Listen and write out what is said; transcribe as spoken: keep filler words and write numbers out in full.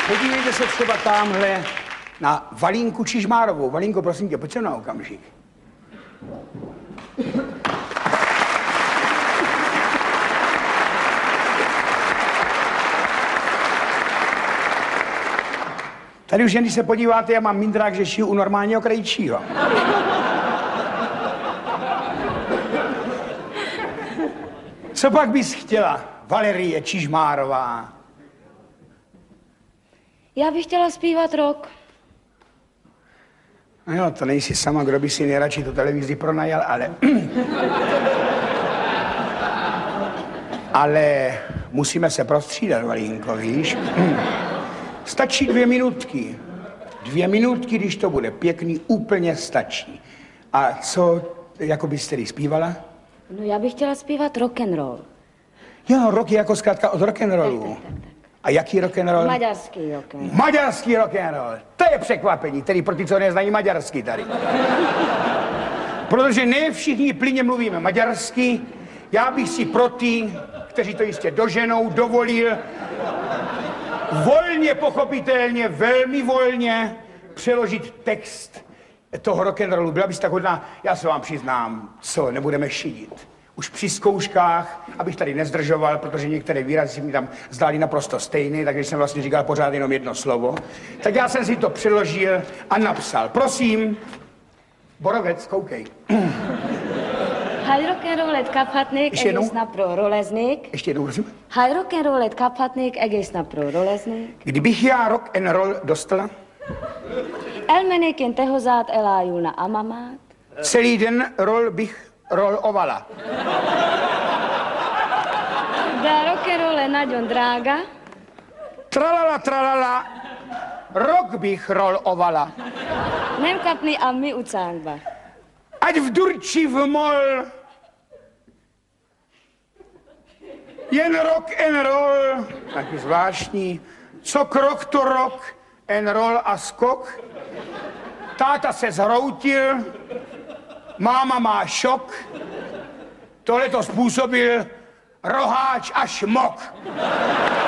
Podívejte se třeba tamhle na Valínku Čižmárovou. Valínko, prosím tě, pojď sem na okamžik. Tady už jen, když se podíváte, já mám mindrák, že šiju u normálního krejčího. Co pak bys chtěla, Valerie Čižmárová? Já bych chtěla zpívat rock. No jo, to nejsi sama, kdo by si nejradši tu televizi pronajal, ale... ale musíme se prostřídat, Valínko, víš? Stačí dvě minutky. Dvě minutky, když to bude pěkný, úplně stačí. A co, jako bys tedy zpívala? No já bych chtěla zpívat rock and roll. Jo, rock je jako zkrátka od rock'n'rollu. Tak, tak, tak, tak. A jaký rock'n'roll? Maďarský rock and roll. Maďarský rock'n'roll. To je překvapení, tedy pro ty, co neznají maďarsky tady. Protože ne všichni plyně mluvíme maďarsky. Já bych si pro ty, kteří to jistě doženou, dovolil volně, pochopitelně, velmi volně přeložit text toho rock'n'rollu. Byla bys tak hodná, já se vám přiznám, co, nebudeme šidit. Už při zkouškách, abych tady nezdržoval, protože některé výrazy si mi tam zdály naprosto stejné, takže jsem vlastně říkal pořád jenom jedno slovo. Tak já jsem si to přeložil a napsal. Prosím, Borovec, koukej. Haj rock'n'rollet kaphatnék egész napról roleznék. Ještě jednou, prosím. Haj rock'n'rollet kaphatnék egész napról roleznék. Kdybych já rock and roll dostala, Elmennék én tehozát elájulna amamát. celý den roll bych rolovala. De rock'n'roll je nagyon drága. Tralala, tralala, rock bych rolovala. Nem kapni a mi utcánkba. Ať v durči v mol, jen rock and roll, taky zvláštní, co krok to rock and roll a skok. Táta se zhroutil, máma má šok, tohle to způsobil roháč a šmok.